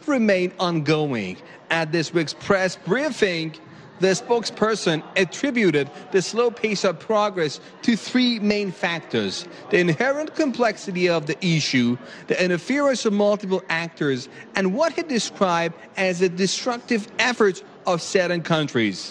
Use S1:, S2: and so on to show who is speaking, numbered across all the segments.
S1: remain ongoing. At this week's press briefing, the spokesperson attributed the slow pace of progress to three main factors: the inherent complexity of the issue, the interference of multiple actors, and what he described as the destructive efforts of certain countries.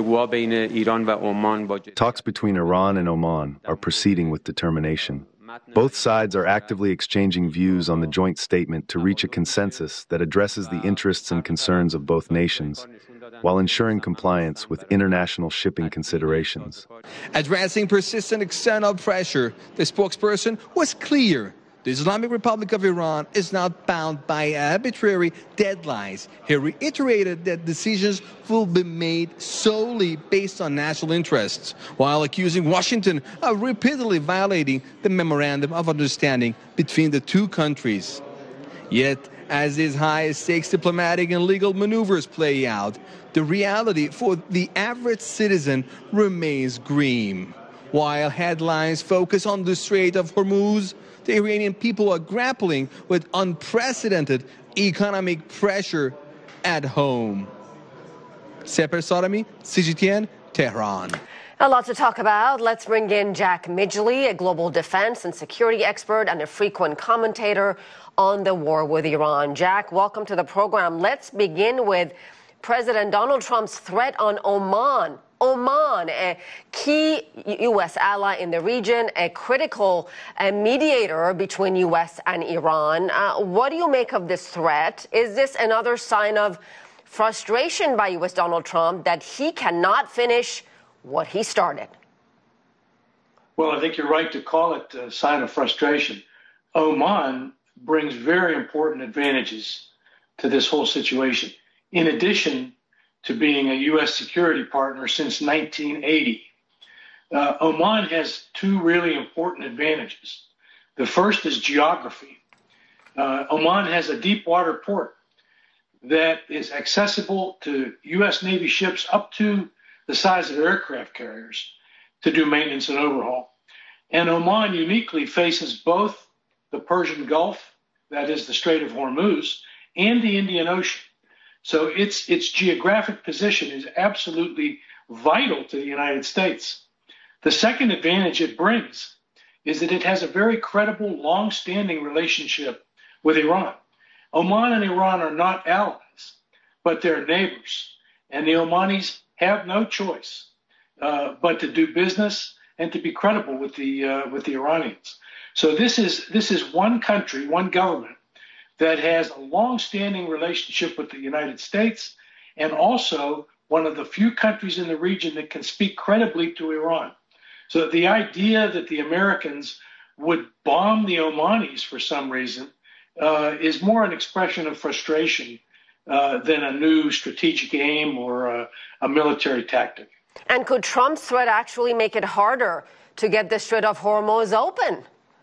S2: Talks between Iran and Oman are proceeding with determination. Both sides are actively exchanging views on the joint statement to reach a consensus that addresses the interests and concerns of both nations, while ensuring compliance with international shipping considerations.
S1: Addressing persistent external pressure, the spokesperson was clear. The Islamic Republic of Iran is not bound by arbitrary deadlines. He reiterated that decisions will be made solely based on national interests, while accusing Washington of repeatedly violating the Memorandum of Understanding between the two countries. Yet, as these high-stakes diplomatic and legal maneuvers play out, the reality for the average citizen remains grim. While headlines focus on the Strait of Hormuz, the Iranian people are grappling with unprecedented economic pressure at home. Seper Sarami, CGTN, Tehran.
S3: A lot to talk about. Let's bring in Jack Midgley, a global defense and security expert and a frequent commentator on the war with Iran. Jack, welcome to the program. Let's begin with President Donald Trump's threat on Oman. Oman, a key U.S. ally in the region, a critical mediator between U.S. and Iran. What do you make of this threat? Is this another sign of frustration by U.S. Donald Trump that he cannot finish what he started?
S4: Well, I think you're right to call it a sign of frustration. Oman brings very important advantages to this whole situation. In addition to being a U.S. security partner since 1980, Oman has two really important advantages. The first is geography. Oman has a deep water port that is accessible to U.S. Navy ships up to the size of aircraft carriers to do maintenance and overhaul. And Oman uniquely faces both the Persian Gulf, that is the Strait of Hormuz, and the Indian Ocean. So its geographic position is absolutely vital to the United States. The second advantage it brings is that it has a very credible, long-standing relationship with Iran. Oman and Iran are not allies, but they're neighbors. And the Omanis have no choice but to do business and to be credible with the Iranians. So this is one country, one government that has a long-standing relationship with the United States, and also one of the few countries in the region that can speak credibly to Iran. So the idea that the Americans would bomb the Omanis for some reason is more an expression of frustration than a new strategic aim or a military tactic.
S3: And could Trump's threat actually make it harder to get the Strait of Hormuz open?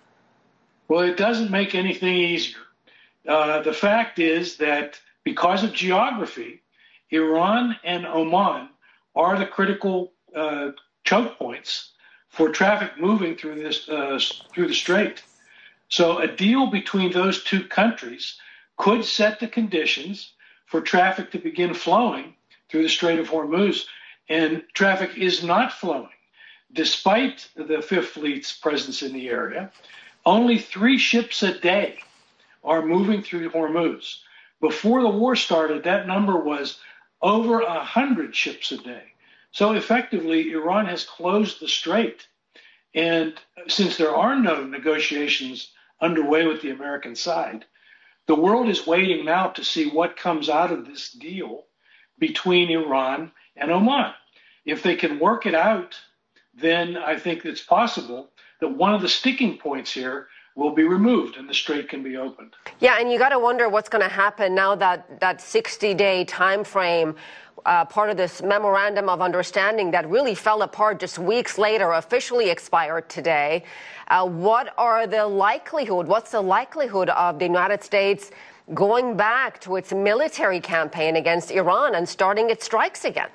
S4: Well, it doesn't make anything easier. The fact is that because of geography, Iran and Oman are the critical choke points for traffic moving through the strait. So a deal between those two countries could set the conditions for traffic to begin flowing through the Strait of Hormuz, and traffic is not flowing. Despite the Fifth Fleet's presence in the area, only 3 ships a day are moving through Hormuz. Before the war started, that number was over 100 ships a day. So effectively, Iran has closed the strait. And since there are no negotiations underway with the American side, the world is waiting now to see what comes out of this deal between Iran and Oman. If they can work it out, then I think it's possible that one of the sticking points here will be removed and the strait can be opened.
S3: Yeah, and you got to wonder what's going to happen now that 60-day time frame, part of this memorandum of understanding that really fell apart just weeks later, officially expired today. What's the likelihood of the United States going back to its military campaign against Iran and starting its strikes again?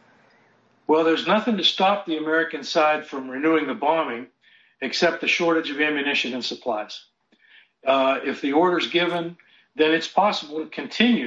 S4: Well, there's nothing to stop the American side from renewing the bombing except the shortage of ammunition and supplies. If the order's given, then it's possible to continue